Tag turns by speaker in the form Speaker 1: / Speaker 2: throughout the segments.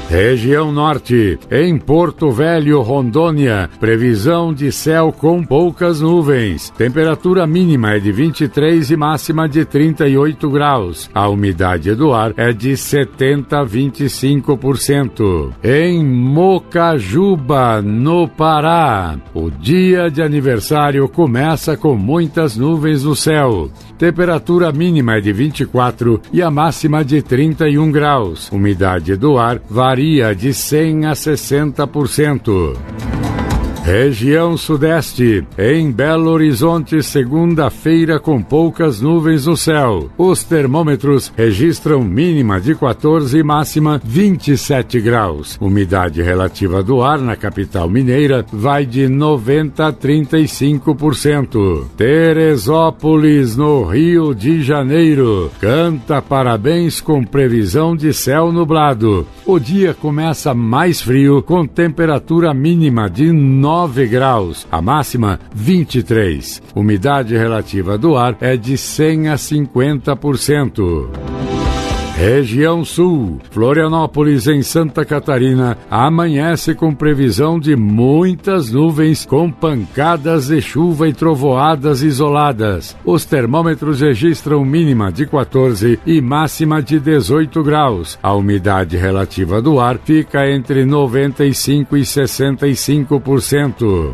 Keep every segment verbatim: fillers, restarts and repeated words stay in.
Speaker 1: Região Norte, em Porto Velho, Rondônia, previsão de céu com poucas nuvens. Temperatura mínima é de vinte e três e máxima de trinta e oito graus. A umidade do ar é de setenta a vinte e cinco por cento. Em Mocajuba, no Pará, o dia de aniversário começa com muitas nuvens no céu. Temperatura mínima é de vinte e quatro e a máxima de trinta e um graus. Umidade do ar varia de cem a sessenta por cento. Região Sudeste, em Belo Horizonte, segunda-feira com poucas nuvens no céu. Os termômetros registram mínima de quatorze e máxima vinte e sete graus. Umidade relativa do ar na capital mineira vai de noventa a trinta e cinco por cento. Teresópolis, no Rio de Janeiro, canta parabéns com previsão de céu nublado. O dia começa mais frio, com temperatura mínima de nove graus, a máxima vinte e três. Umidade relativa do ar é de cem a cinquenta por cento. Região Sul, Florianópolis, em Santa Catarina, amanhece com previsão de muitas nuvens com pancadas de chuva e trovoadas isoladas. Os termômetros registram mínima de quatorze e máxima de dezoito graus. A umidade relativa do ar fica entre noventa e cinco e sessenta e cinco por cento.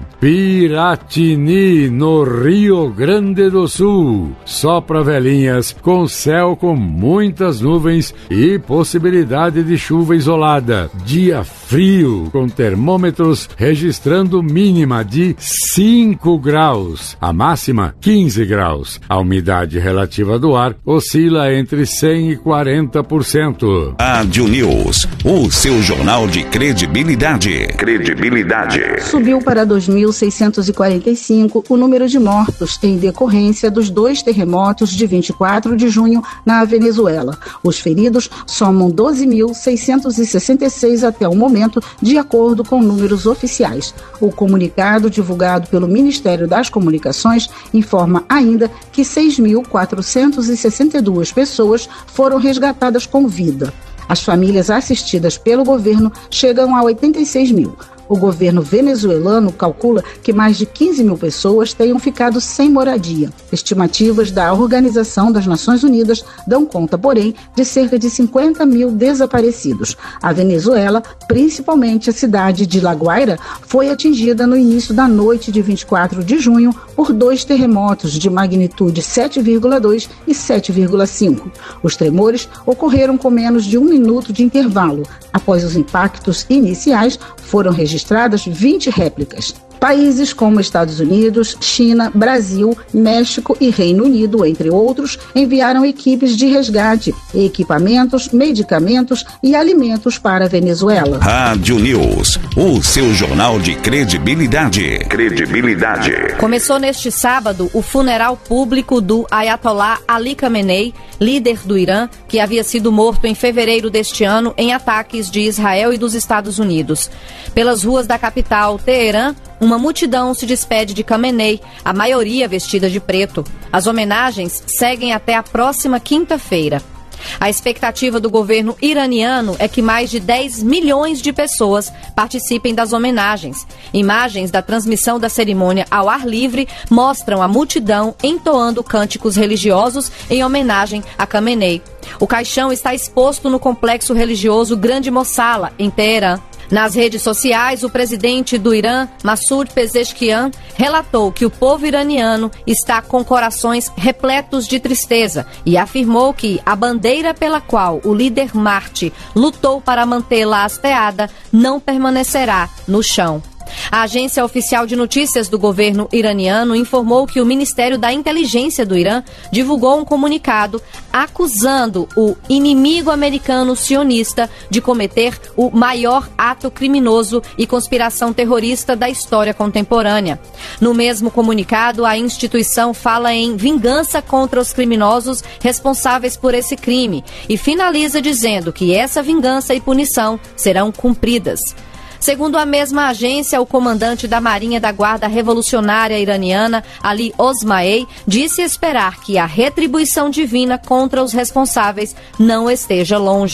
Speaker 1: Piratini, no Rio Grande do Sul, sopra velhinhas com céu com muitas nuvens e possibilidade de chuva isolada. Dia frio, com termômetros registrando mínima de cinco graus, a máxima quinze graus. A umidade relativa do ar oscila entre cem e quarenta por cento.
Speaker 2: Rádio News, o seu jornal de credibilidade. Credibilidade.
Speaker 3: Subiu para dois mil seiscentos e quarenta e cinco o número de mortos em decorrência dos dois terremotos de vinte e quatro de junho na Venezuela. Os feridos somam doze mil seiscentos e sessenta e seis até o momento, de acordo com números oficiais. O comunicado divulgado pelo Ministério das Comunicações informa ainda que seis mil quatrocentas e sessenta e duas pessoas foram resgatadas com vida. As famílias assistidas pelo governo chegam a oitenta e seis mil. O governo venezuelano calcula que mais de quinze mil pessoas tenham ficado sem moradia. Estimativas da Organização das Nações Unidas dão conta, porém, de cerca de cinquenta mil desaparecidos. A Venezuela, principalmente a cidade de La Guaira, foi atingida no início da noite de vinte e quatro de junho por dois terremotos de magnitude sete vírgula dois e sete vírgula cinco. Os tremores ocorreram com menos de um minuto de intervalo. Após os impactos iniciais, foram registradas vinte réplicas. Países como Estados Unidos, China, Brasil, México e Reino Unido, entre outros, enviaram equipes de resgate, equipamentos, medicamentos e alimentos para a Venezuela.
Speaker 2: Rádio News, o seu jornal de credibilidade. Credibilidade.
Speaker 4: Começou neste sábado o funeral público do Ayatollah Ali Khamenei, líder do Irã, que havia sido morto em fevereiro deste ano em ataques de Israel e dos Estados Unidos. Pelas ruas da capital, Teherã, uma multidão se despede de Khamenei, a maioria vestida de preto. As homenagens seguem até a próxima quinta-feira. A expectativa do governo iraniano é que mais de dez milhões de pessoas participem das homenagens. Imagens da transmissão da cerimônia ao ar livre mostram a multidão entoando cânticos religiosos em homenagem a Khamenei. O caixão está exposto no complexo religioso Grande Mossala, em Teherã. Nas redes sociais, o presidente do Irã, Massoud Pezeshkian, relatou que o povo iraniano está com corações repletos de tristeza e afirmou que a bandeira pela qual o líder Marte lutou para mantê-la hasteada não permanecerá no chão. A agência oficial de notícias do governo iraniano informou que o Ministério da Inteligência do Irã divulgou um comunicado acusando o inimigo americano sionista de cometer o maior ato criminoso e conspiração terrorista da história contemporânea. No mesmo comunicado, a instituição fala em vingança contra os criminosos responsáveis por esse crime e finaliza dizendo que essa vingança e punição serão cumpridas. Segundo a mesma agência, o comandante da Marinha da Guarda Revolucionária Iraniana, Ali Osmaei, disse esperar que a retribuição divina contra os responsáveis não esteja longe.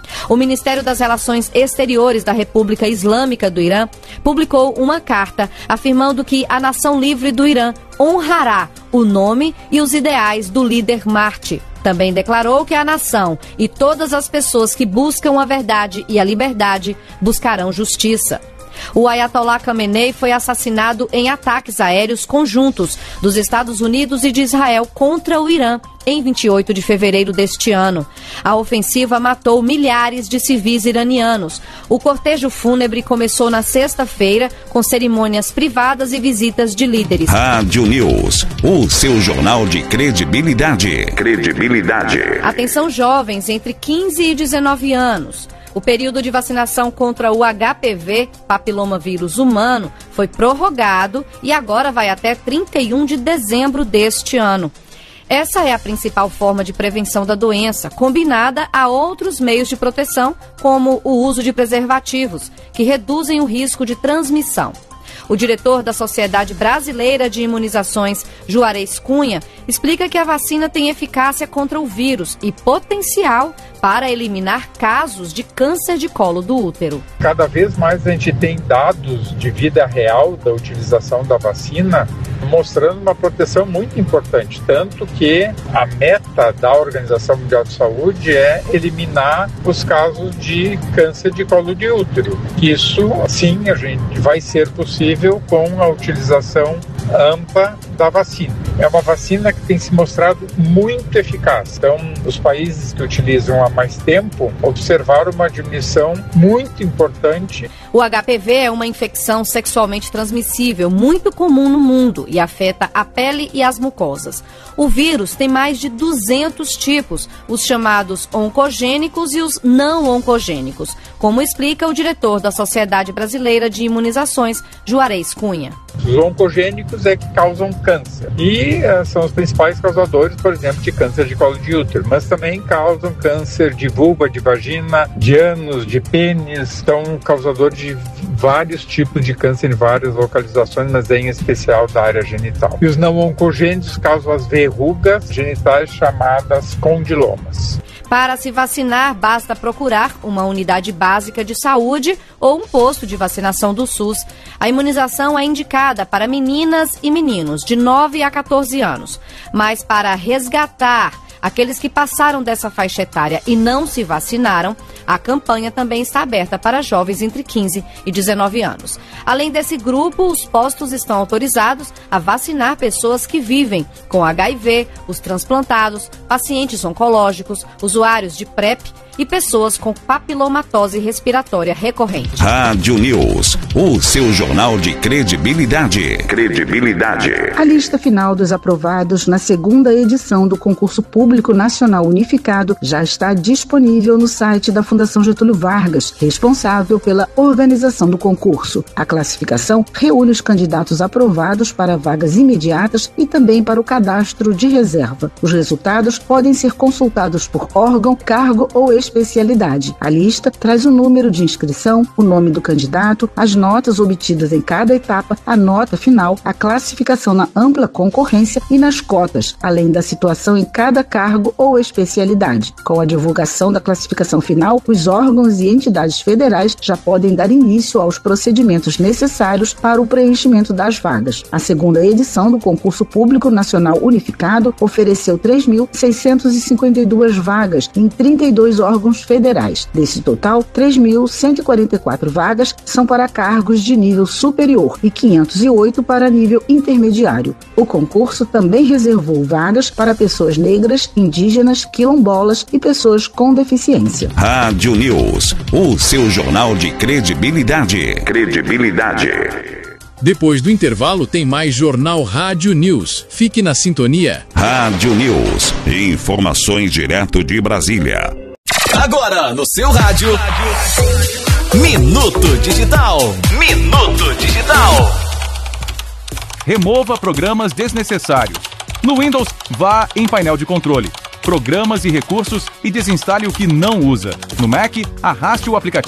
Speaker 4: O Ministério das Relações Exteriores da República Islâmica do Irã publicou uma carta afirmando que a nação livre do Irã honrará o nome e os ideais do líder mártir. Também declarou que a nação e todas as pessoas que buscam a verdade e a liberdade buscarão justiça. O Ayatollah Khamenei foi assassinado em ataques aéreos conjuntos dos Estados Unidos e de Israel contra o Irã em vinte e oito de fevereiro deste ano. A ofensiva matou milhares de civis iranianos. O cortejo fúnebre começou na sexta-feira com cerimônias privadas e visitas de líderes.
Speaker 2: Rádio News, o seu jornal de credibilidade. Credibilidade.
Speaker 4: Atenção jovens entre quinze e dezenove anos. O período de vacinação contra o H P V, papilomavírus humano, foi prorrogado e agora vai até trinta e um de dezembro deste ano. Essa é a principal forma de prevenção da doença, combinada a outros meios de proteção, como o uso de preservativos, que reduzem o risco de transmissão. O diretor da Sociedade Brasileira de Imunizações, Juarez Cunha, explica que a vacina tem eficácia contra o vírus e potencial para eliminar casos de câncer de colo do útero.
Speaker 5: Cada vez mais a gente tem dados de vida real da utilização da vacina, mostrando uma proteção muito importante, tanto que a meta da Organização Mundial de Saúde é eliminar os casos de câncer de colo de útero. Isso, sim, a gente vai ser possível com a utilização ampla da vacina. É uma vacina que tem se mostrado muito eficaz. Então, os países que utilizam há mais tempo observaram uma diminuição muito importante.
Speaker 4: O H P V é uma infecção sexualmente transmissível muito comum no mundo e afeta a pele e as mucosas. O vírus tem mais de duzentos tipos, os chamados oncogênicos e os não oncogênicos, como explica o diretor da Sociedade Brasileira de Imunizações, Juarez Cunha.
Speaker 5: Os oncogênicos é que causam câncer e uh, são os principais causadores, por exemplo, de câncer de colo de útero, mas também causam câncer de vulva, de vagina, de ânus, de pênis, são causadores de vários tipos de câncer em várias localizações, mas em especial da área genital. E os não oncogênicos causam as verrugas genitais chamadas condilomas.
Speaker 4: Para se vacinar, basta procurar uma unidade básica de saúde ou um posto de vacinação do SUS. A imunização é indicada para meninas e meninos de nove a quatorze anos. Mas para resgatar aqueles que passaram dessa faixa etária e não se vacinaram, a campanha também está aberta para jovens entre quinze e dezenove anos. Além desse grupo, os postos estão autorizados a vacinar pessoas que vivem com H I V, os transplantados, pacientes oncológicos, usuários de PrEP e pessoas com papilomatose respiratória recorrente.
Speaker 2: Rádio News, o seu jornal de credibilidade. Credibilidade.
Speaker 3: A lista final dos aprovados na segunda edição do Concurso Público Nacional Unificado já está disponível no site da Fundação Getúlio Vargas, responsável pela organização do concurso. A classificação reúne os candidatos aprovados para vagas imediatas e também para o cadastro de reserva. Os resultados podem ser consultados por órgão, cargo ou especialidade. A lista traz o número de inscrição, o nome do candidato, as notas obtidas em cada etapa, a nota final, a classificação na ampla concorrência e nas cotas, além da situação em cada cargo ou especialidade. Com a divulgação da classificação final, os órgãos e entidades federais já podem dar início aos procedimentos necessários para o preenchimento das vagas. A segunda edição do Concurso Público Nacional Unificado ofereceu três mil seiscentas e cinquenta e duas vagas em trinta e dois órgãos federais. Desse total, três mil cento e quarenta e quatro vagas são para cargos de nível superior e quinhentos e oito para nível intermediário. O concurso também reservou vagas para pessoas negras, indígenas, quilombolas e pessoas com deficiência.
Speaker 2: Rádio News, o seu jornal de credibilidade. Credibilidade.
Speaker 6: Depois do intervalo tem mais Jornal Rádio News. Fique na sintonia.
Speaker 2: Rádio News, informações direto de Brasília.
Speaker 7: Agora no seu rádio, Minuto Digital. Minuto Digital.
Speaker 8: Remova programas desnecessários. No Windows, vá em painel de controle, programas e recursos e desinstale o que não usa. No Mac, arraste o aplicativo